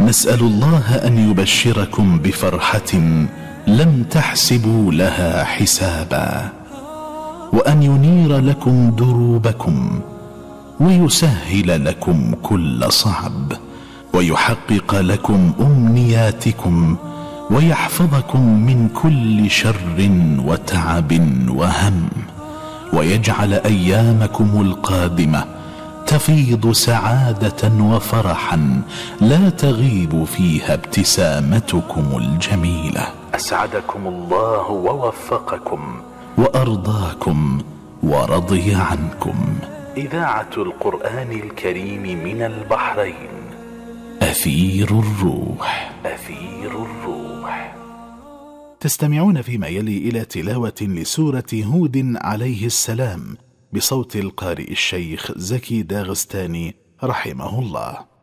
نسأل الله أن يبشركم بفرحة لم تحسبوا لها حسابا، وأن ينير لكم دروبكم، ويسهل لكم كل صعب، ويحقق لكم أمنياتكم، ويحفظكم من كل شر وتعب وهم، ويجعل أيامكم القادمة تفيض سعادة وفرحا لا تغيب فيها ابتسامتكم الجميلة. أسعدكم الله ووفقكم وأرضاكم ورضي عنكم. إذاعة القرآن الكريم من البحرين، أثير الروح. أثير الروح. تستمعون فيما يلي إلى تلاوة لسورة هود عليه السلام بصوت القارئ الشيخ زكي داغستاني رحمه الله.